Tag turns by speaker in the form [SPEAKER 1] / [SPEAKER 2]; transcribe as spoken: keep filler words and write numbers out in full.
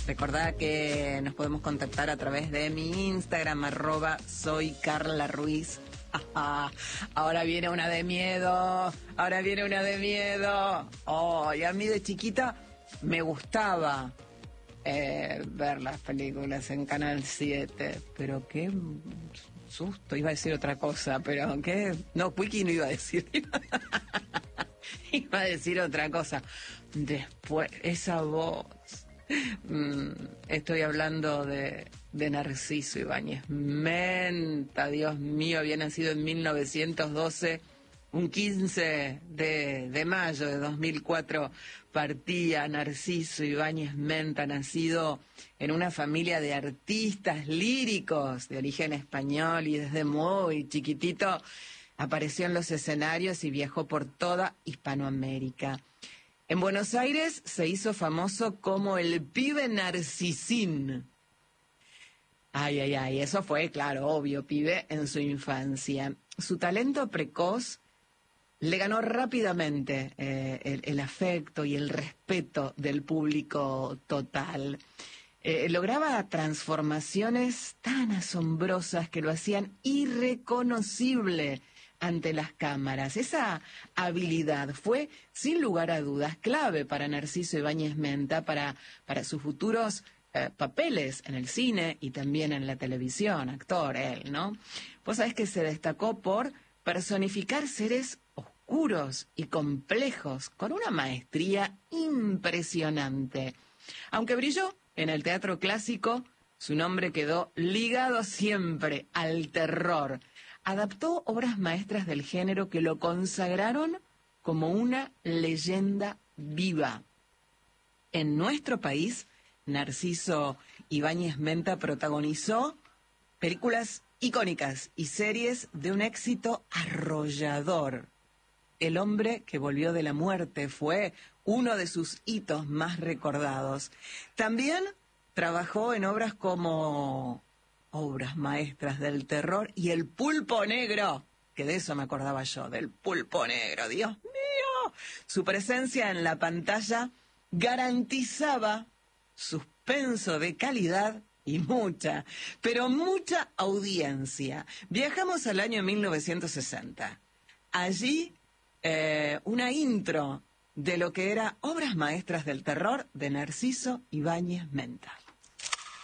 [SPEAKER 1] Recordá que nos podemos contactar a través de mi Instagram, arroba soy Carla Ruiz. Ahora viene una de miedo, ahora viene una de miedo. Oh, y a mí de chiquita me gustaba eh, ver las películas en Canal siete, pero qué susto, iba a decir otra cosa, pero qué... No, Quickie no iba a decir, iba a decir otra cosa. Después, esa voz... Mm, estoy hablando de, de Narciso Ibáñez Menta, Dios mío, había nacido en mil novecientos doce, un quince de, de mayo de dos mil cuatro partía Narciso Ibáñez Menta, nacido en una familia de artistas líricos de origen español, y desde muy chiquitito apareció en los escenarios y viajó por toda Hispanoamérica. En Buenos Aires se hizo famoso como el pibe Narcisín. Ay, ay, ay, eso fue, claro, obvio, pibe en su infancia. Su talento precoz le ganó rápidamente eh, el, el afecto y el respeto del público total. Eh, lograba transformaciones tan asombrosas que lo hacían irreconocible ante las cámaras. Esa habilidad fue, sin lugar a dudas, clave para Narciso Ibáñez Menta, para, para sus futuros eh, papeles en el cine y también en la televisión, actor él, ¿no? Vos sabés que se destacó por personificar seres oscuros y complejos con una maestría impresionante. Aunque brilló en el teatro clásico, su nombre quedó ligado siempre al terror. Adaptó obras maestras del género que lo consagraron como una leyenda viva. En nuestro país, Narciso Ibáñez Menta protagonizó películas icónicas y series de un éxito arrollador. El hombre que volvió de la muerte fue uno de sus hitos más recordados. También trabajó en obras como obras maestras del terror y El Pulpo Negro, que de eso me acordaba yo, del Pulpo Negro, Dios mío. Su presencia en la pantalla garantizaba suspenso de calidad y mucha, pero mucha audiencia. Viajamos al año mil novecientos sesenta. Allí, eh, una intro de lo que era Obras Maestras del Terror de Narciso Ibáñez Menta.